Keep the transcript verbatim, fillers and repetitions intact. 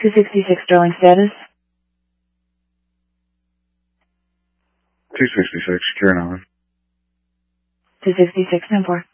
two sixty-six Sterling status. two sixty-six, secure nine. two sixty-six, ten four.